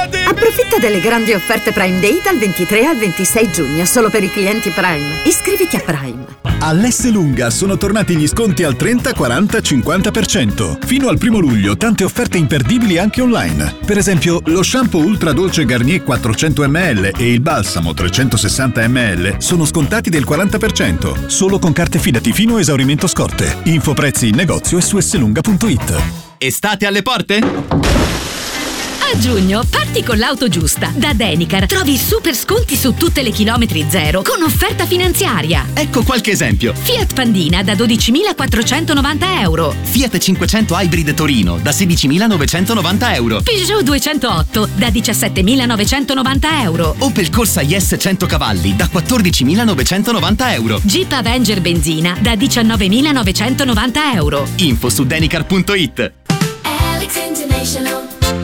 Approfitta delle grandi offerte Prime Day dal 23 al 26 giugno, solo per i clienti Prime. Iscriviti a Prime. All'Esselunga sono tornati gli sconti al 30, 40, 50%. Fino al 1 luglio tante offerte imperdibili anche online. Per esempio, lo shampoo Ultra Dolce Garnier 400 ml e il balsamo 360 ml sono scontati del 40%. Solo con carte Fidati fino a esaurimento scorte. Info prezzi in negozio e su esselunga.it. Estate alle porte? A giugno parti con l'auto giusta. Da Denicar trovi super sconti su tutte le chilometri zero con offerta finanziaria. Ecco qualche esempio. Fiat Pandina da 12.490 euro. Fiat 500 Hybrid Torino da 16.990 euro. Peugeot 208 da 17.990 euro. Opel Corsa IS 100 cavalli da 14.990 euro. Jeep Avenger benzina da 19.990 euro. Info su denicar.it. Alex International.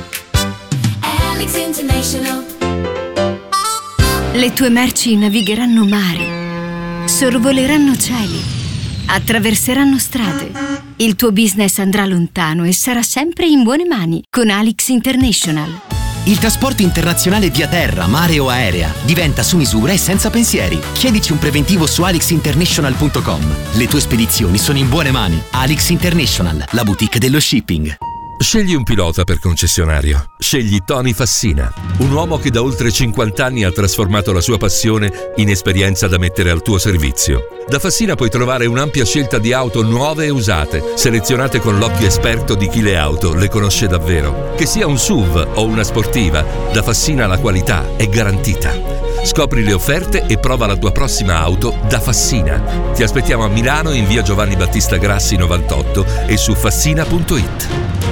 Le tue merci navigheranno mari, sorvoleranno cieli, attraverseranno strade. Il tuo business andrà lontano e sarà sempre in buone mani con Alex International. Il trasporto internazionale via terra, mare o aerea diventa su misura e senza pensieri. Chiedici un preventivo su alexinternational.com. Le tue spedizioni sono in buone mani. Alex International, la boutique dello shipping. Scegli un pilota per concessionario. Scegli Tony Fassina, un uomo che da oltre 50 anni ha trasformato la sua passione in esperienza da mettere al tuo servizio. Da Fassina puoi trovare un'ampia scelta di auto nuove e usate, selezionate con l'occhio esperto di chi le auto le conosce davvero. Che sia un SUV o una sportiva, da Fassina la qualità è garantita. Scopri le offerte e prova la tua prossima auto da Fassina. Ti aspettiamo a Milano in via Giovanni Battista Grassi 98 e su fassina.it.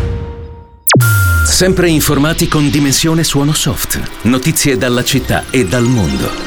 Sempre informati con Dimensione Suono Soft. Notizie dalla città e dal mondo.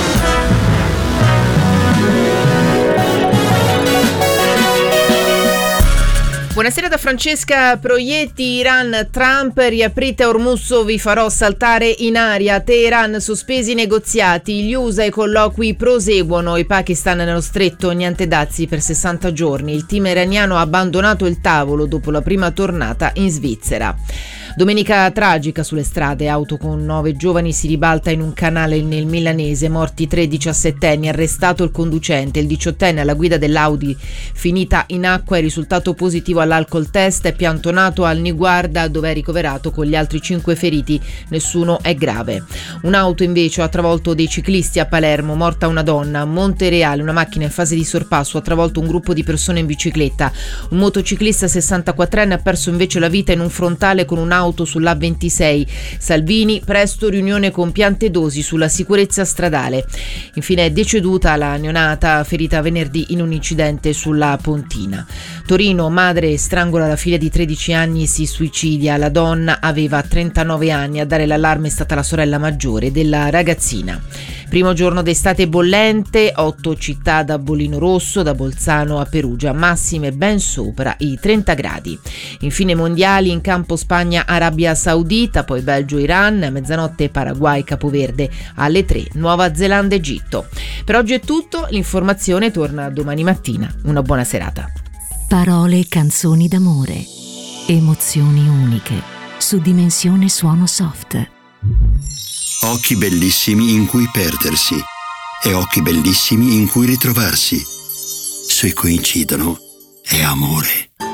Buonasera da Francesca Proietti. Iran, Trump, riaprite Hormuz, vi farò saltare in aria. Teheran, sospesi i negoziati. Gli USA, i colloqui proseguono. Il Pakistan nello stretto, niente dazi per 60 giorni. Il team iraniano ha abbandonato il tavolo dopo la prima tornata in Svizzera. Domenica tragica sulle strade, auto con 9 giovani si ribalta in un canale nel Milanese, morti 3 diciassettenni, arrestato il conducente, il 18enne alla guida dell'Audi finita in acqua, è risultato positivo all'alcol test, è piantonato al Niguarda dove è ricoverato con gli altri 5 feriti, nessuno è grave. Un'auto invece ha travolto dei ciclisti a Palermo, morta una donna. A Montereale una macchina in fase di sorpasso ha travolto un gruppo di persone in bicicletta, un motociclista 64enne ha perso invece la vita in un frontale con un'auto sulla A26. Salvini, presto riunione con Piantedosi sulla sicurezza stradale. Infine è deceduta la neonata ferita venerdì in un incidente sulla Pontina. Torino, madre strangola la figlia di 13 anni, si suicidia. La donna aveva 39 anni, a dare l'allarme è stata la sorella maggiore della ragazzina. Primo giorno d'estate bollente, 8 città da bollino rosso, da Bolzano a Perugia, massime ben sopra i 30 gradi. Infine mondiali, in campo Spagna, Arabia Saudita, poi Belgio, Iran, a mezzanotte Paraguay, Capoverde, alle 3 Nuova Zelanda, Egitto. Per oggi è tutto, l'informazione torna domani mattina. Una buona serata. Parole e canzoni d'amore, emozioni uniche, su Dimensione Suono Soft. Occhi bellissimi in cui perdersi e occhi bellissimi in cui ritrovarsi. Se coincidono, è amore.